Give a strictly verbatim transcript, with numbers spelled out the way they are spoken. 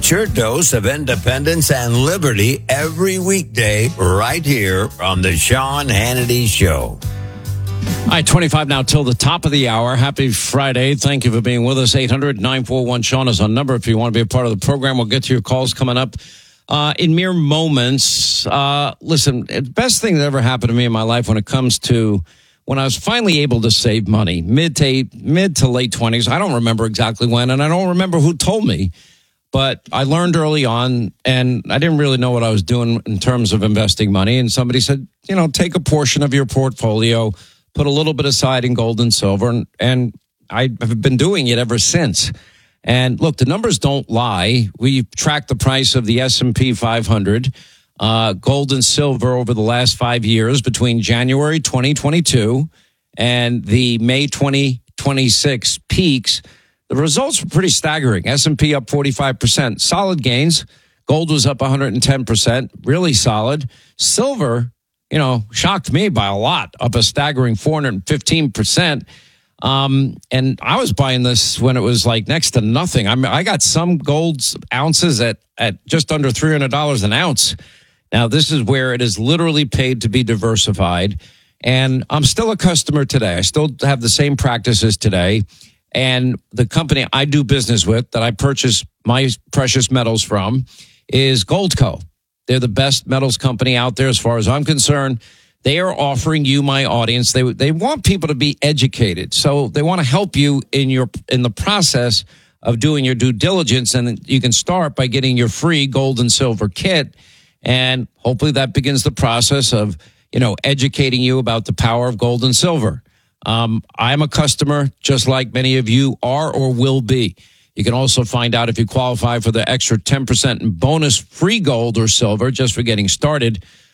Get your dose of independence and liberty every weekday right here on the Sean Hannity Show. All right, twenty-five now till the top of the hour. Happy Friday. Thank you for being with us. eight hundred nine four one Sean is our number if you want to be a part of the program. We'll get to your calls coming up uh, in mere moments. Uh, listen, the best thing that ever happened to me in my life when it comes to when I was finally able to save money, mid to, eight, mid to late twenties. I don't remember exactly when, and I don't remember who told me. But I learned early on, and I didn't really know what I was doing in terms of investing money. And somebody said, you know, take a portion of your portfolio, put a little bit aside in gold and silver. And, and I have been doing it ever since. And look, the numbers don't lie. We tracked the price of the S and P five hundred, uh, gold and silver over the last five years between January twenty twenty-two and the May twenty twenty-six peaks. The results were pretty staggering. S and P up forty-five percent. Solid gains. Gold was up one hundred ten percent. Really solid. Silver, you know, shocked me by a lot. Up a staggering four hundred fifteen percent. Um, and I was buying this when it was like next to nothing. I mean, I got some gold ounces at, at just under three hundred dollars an ounce. Now, this is where it is literally paid to be diversified. And I'm still a customer today. I still have the same practices today. And the company I do business with that I purchase my precious metals from is Goldco. They're the best metals company out there as far as I'm concerned. They are offering you, my audience, they they want people to be educated. So they want to help you in your in the process of doing your due diligence. And you can start by getting your free gold and silver kit. And hopefully that begins the process of, you know, educating you about the power of gold and silver. Um, I'm a customer, just like many of you are or will be. You can also find out if you qualify for the extra ten percent in bonus free gold or silver just for getting started